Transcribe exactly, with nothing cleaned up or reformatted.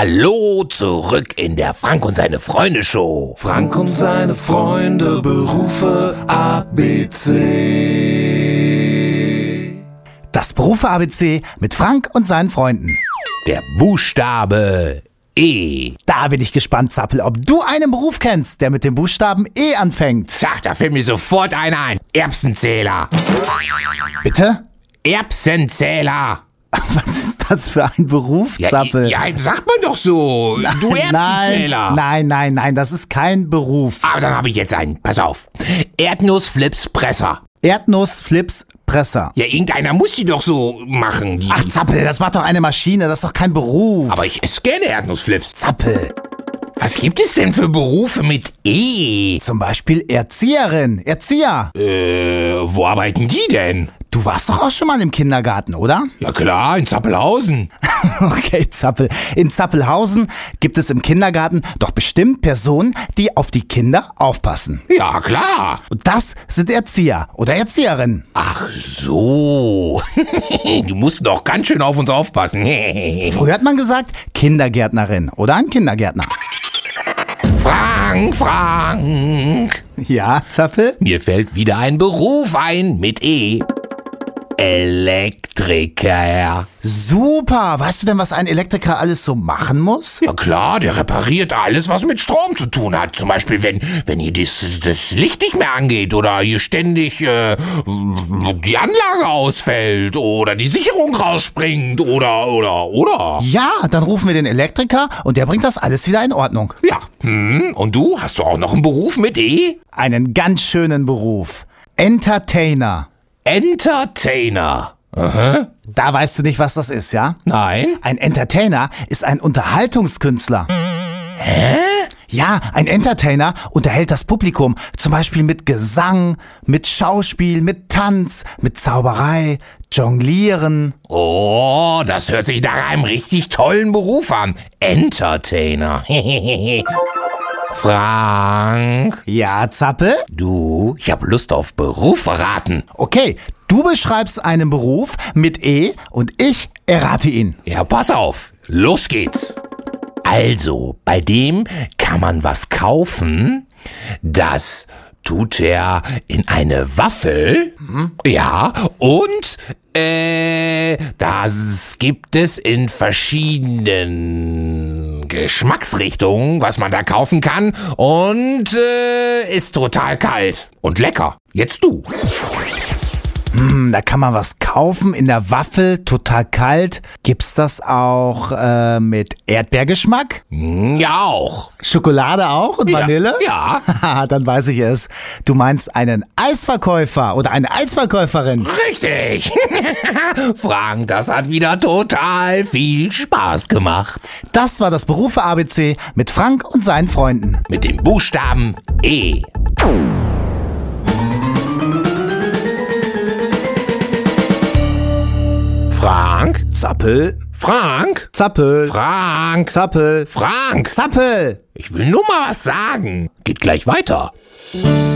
Hallo, zurück in der Frank und seine Freunde Show. Frank und seine Freunde, Berufe A B C. Das Berufe A B C mit Frank und seinen Freunden. Der Buchstabe E. Da bin ich gespannt, Zappel, ob du einen Beruf kennst, der mit dem Buchstaben E anfängt. Tja, da fällt mir sofort einer ein. Erbsenzähler. Bitte? Erbsenzähler. Was ist das für ein Beruf, Ja, Zappel? ja, sagt man doch so. Du Erbsenzähler. Nein, nein, nein, nein, das ist kein Beruf. Aber dann habe ich jetzt einen. Pass auf. Erdnussflipspresser. Erdnussflipspresser. Ja, irgendeiner muss die doch so machen. Die, Ach, Zappel, das macht doch eine Maschine, das ist doch kein Beruf. aber ich esse gerne Erdnussflips. Zappel. Was gibt es denn für Berufe mit E? Zum Beispiel Erzieherin, Erzieher. Äh, wo arbeiten die denn? Du warst doch auch schon mal im Kindergarten, oder? Ja klar, in Zappelhausen. Okay, Zappel. In Zappelhausen gibt es im Kindergarten doch bestimmt Personen, die auf die Kinder aufpassen. Ja klar. Und das sind Erzieher oder Erzieherinnen. Ach so. Du musst doch ganz schön auf uns aufpassen. Früher hat man gesagt Kindergärtnerin oder ein Kindergärtner. Frank, Frank. Ja, Zappel? Mir fällt wieder ein Beruf ein mit E. Elektriker. Super. Weißt du denn, was ein Elektriker alles so machen muss? Ja klar, der repariert alles, was mit Strom zu tun hat. Zum Beispiel, wenn, wenn hier das, das Licht nicht mehr angeht oder hier ständig äh, die Anlage ausfällt oder die Sicherung rausspringt oder, oder, oder. Ja, dann rufen wir den Elektriker und der bringt das alles wieder in Ordnung. Ja, hm, und du? Hast du auch noch einen Beruf mit E? Einen ganz schönen Beruf. Entertainer. Entertainer. Aha. Da weißt du nicht, was das ist, ja? Nein? Ein Entertainer ist ein Unterhaltungskünstler. Hä? Ja, ein Entertainer unterhält das Publikum, zum Beispiel mit Gesang, mit Schauspiel, mit Tanz, mit Zauberei, Jonglieren. Oh, das hört sich nach einem richtig tollen Beruf an. Entertainer. Frank, Ja, Zappel? du, ich hab Lust auf Beruf verraten. Okay, du beschreibst einen Beruf mit E und ich errate ihn. Ja, pass auf, los geht's. Also, bei dem kann man was kaufen, das tut er in eine Waffel. Ja, und äh, das gibt es in verschiedenen Geschmacksrichtungen, was man da kaufen kann. Und äh, ist total kalt und lecker. Jetzt du. Hm, da kann man was kaufen in der Waffel, total kalt. Gibt's das auch äh, mit Erdbeergeschmack? Ja, auch. Schokolade auch und Vanille? Ja. Haha, dann weiß ich es. Du meinst einen Eisverkäufer oder eine Eisverkäuferin. Richtig. Frank, das hat wieder total viel Spaß gemacht. Das war das Berufe A B C mit Frank und seinen Freunden. Mit dem Buchstaben E. Frank? Zappel, Frank? Zappel, Frank? Zappel, Frank? Zappel. Ich will nur mal was sagen. Geht gleich weiter.